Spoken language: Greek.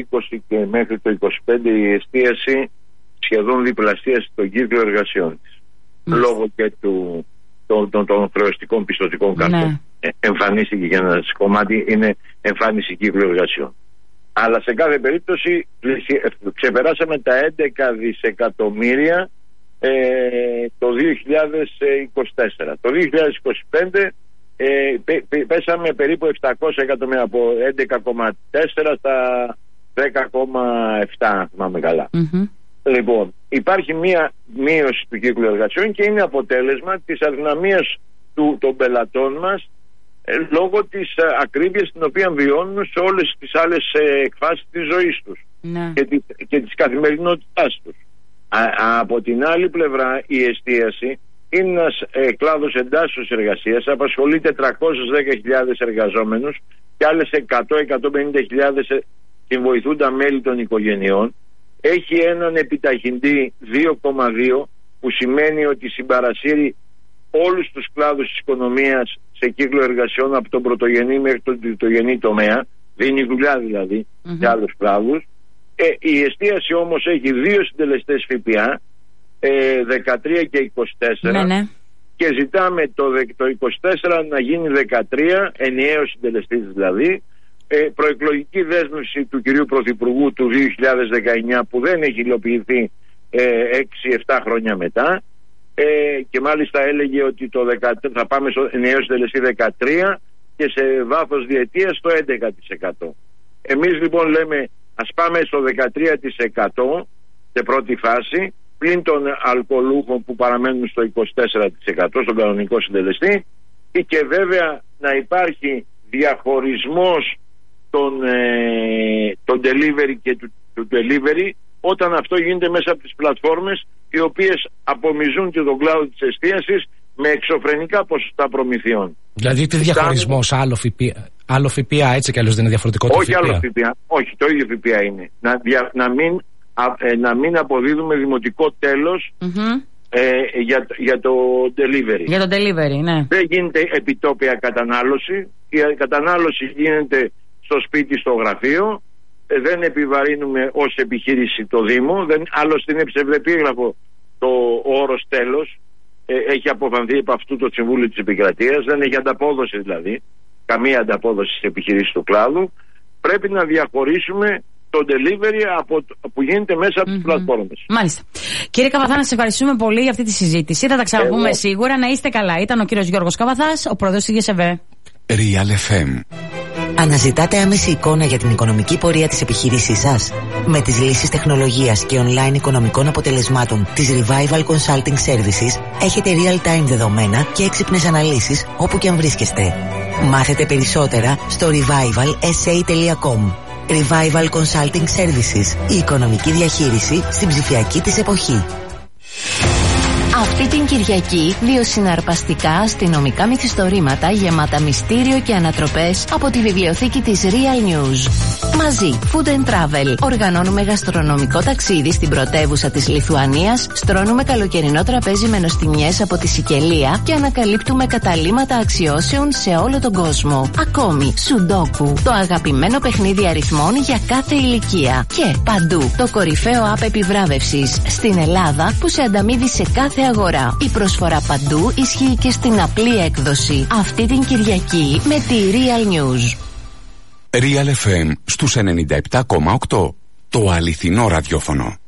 20 και μέχρι το 25 η εστίαση σχεδόν διπλασίασε τον κύκλο εργασιών της. Λόγω και των χρεωστικών πιστωτικών καρτών. Εμφανίστηκε και ένα κομμάτι, είναι εμφάνιση κύκλου εργασιών. Αλλά σε κάθε περίπτωση ξεπεράσαμε τα 11 δισεκατομμύρια το 2024. Το 2025 πέσαμε περίπου 700 εκατομμύρια, από 11,4 στα 10,7, αν θυμάμαι καλά. Λοιπόν, υπάρχει μία μείωση του κύκλου εργασιών και είναι αποτέλεσμα της αδυναμίας των πελατών μας λόγω της ακρίβειας την οποία βιώνουν σε όλες τις άλλες εκφάσεις της ζωής τους και της καθημερινότητάς τους. Από την άλλη πλευρά, η εστίαση είναι ένας κλάδος εντάσσεως εργασίας, απασχολεί 410.000 εργαζόμενους και άλλες 100-150.000 συμβοηθούντα μέλη των οικογενειών. Έχει έναν επιταχυντή 2,2 που σημαίνει ότι συμπαρασύρει όλους τους κλάδους της οικονομίας σε κύκλο εργασιών από τον πρωτογενή μέχρι τον τριτογενή τομέα. Δίνει δουλειά δηλαδή σε άλλους κλάδους. Η εστίαση όμως έχει 2 συντελεστές ΦΠΑ, 13 και 24, και ζητάμε το 24 να γίνει 13, ενιαίος συντελεστής δηλαδή. Προεκλογική δέσμευση του κυρίου Πρωθυπουργού του 2019 που δεν έχει υλοποιηθεί 6-7 χρόνια μετά, και μάλιστα έλεγε ότι το 13 θα πάμε στο ενιαίο συντελεστή 13 και σε βάθος διετίας στο 11%. Εμείς λοιπόν λέμε ας πάμε στο 13% σε πρώτη φάση, πλην των αλκοολούχων που παραμένουν στο 24% στον κανονικό συντελεστή, και βέβαια να υπάρχει διαχωρισμός των delivery και του delivery όταν αυτό γίνεται μέσα από τις πλατφόρμες οι οποίες απομυζούν και τον κλάδο της εστίασης με εξωφρενικά ποσοστά προμηθειών. Δηλαδή τι διαχωρισμός, άλλο ΦΠΑ έτσι κι αλλιώς δεν είναι διαφορετικό το ΦΠΑ? Όχι άλλο ΦΠΑ, όχι, το ίδιο ΦΠΑ είναι. Να μην αποδίδουμε δημοτικό τέλος για το delivery. Για το delivery, ναι. Δεν γίνεται επιτόπια κατανάλωση. Η κατανάλωση γίνεται στο σπίτι, στο γραφείο. Δεν επιβαρύνουμε ως επιχείρηση το Δήμο. Άλλωστε είναι ψευδεπίγραφο το όρος τέλος. Έχει αποφανθεί από αυτού το Συμβούλιο της Επικρατείας. Δεν έχει ανταπόδοση δηλαδή. Καμία ανταπόδοση στις επιχειρήσεις του κλάδου. Πρέπει να διαχωρίσουμε το delivery που γίνεται μέσα από τις πλατφόρμες. Μάλιστα. Κύριε Καβαθά, να σας ευχαριστούμε πολύ για αυτή τη συζήτηση. Θα τα ξαναπούμε σίγουρα. Να είστε καλά. Ήταν ο κύριος Γιώργος Καβαθάς, ο πρόεδρος της ΓΕΣΕΒΕ. Real FM. Αναζητάτε άμεση εικόνα για την οικονομική πορεία της επιχείρησής σας? Με τις λύσεις τεχνολογίας και online οικονομικών αποτελεσμάτων της Revival Consulting Services έχετε real-time δεδομένα και έξυπνες αναλύσεις όπου και αν βρίσκεστε. Μάθετε περισσότερα στο revivalsa.com. Revival Consulting Services. Η οικονομική διαχείριση στην ψηφιακή της εποχή. Αυτή την Κυριακή, 2 συναρπαστικά αστυνομικά μυθιστορήματα γεμάτα μυστήριο και ανατροπές από τη βιβλιοθήκη της Real News. Μαζί, Food and Travel, οργανώνουμε γαστρονομικό ταξίδι στην πρωτεύουσα της Λιθουανίας, στρώνουμε καλοκαιρινό τραπέζι με νοστιμιές από τη Σικελία και ανακαλύπτουμε καταλύματα αξιώσεων σε όλο τον κόσμο. Ακόμη, Σουντόκου, το αγαπημένο παιχνίδι αριθμών για κάθε ηλικία. Και παντού, το κορυφαίο app επιβράβευσης στην Ελλάδα που σε ανταμείβει σε κάθε αγορά. Η προσφορά παντού ισχύει και στην απλή έκδοση. Αυτή την Κυριακή με τη Real News. Real FM στους 97,8. Το αληθινό ραδιόφωνο.